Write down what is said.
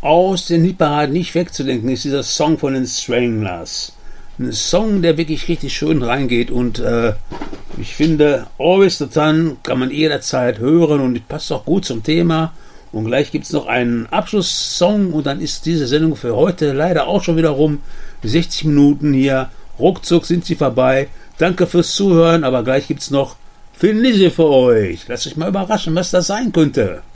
aus den Hitparaden nicht wegzudenken ist dieser Song von den Stranglers. Ein Song, der wirklich richtig schön reingeht und ich finde, Always the Sun kann man jederzeit hören und passt auch gut zum Thema. Und gleich gibt es noch einen Abschlusssong und dann ist diese Sendung für heute leider auch schon wieder rum. 60 Minuten hier, ruckzuck sind sie vorbei. Danke fürs Zuhören, aber gleich gibt es noch Finlise für euch. Lasst euch mal überraschen, was das sein könnte.